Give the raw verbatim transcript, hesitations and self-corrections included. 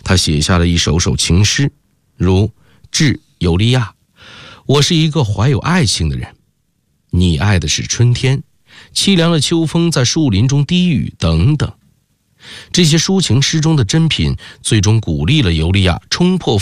他写下了一首首情诗，如《致尤利亚》，我是一个怀有爱情的人，你爱的是春天，凄凉的秋风在树林中低语等等。这些抒情诗中的珍品，最终鼓励了尤利亚冲破